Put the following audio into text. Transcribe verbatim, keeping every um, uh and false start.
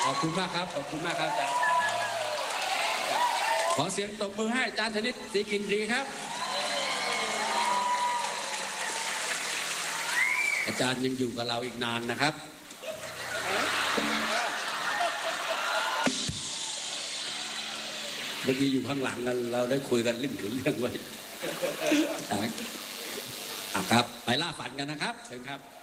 ขอบคุณมากครับขอบคุณมากครับอาจารย์ขอเสียงตบมือให้อาจารย์ธนิตศรีกินรีครับอาจารย์ยังอยู่กับเราอีกนานนะครับเมื่อกี้อยู่ข้างหลังกันเราได้คุยกันเรื่องถึงเรื่องไว้ครับไปล่าฝันกันนะครับเชิญครับ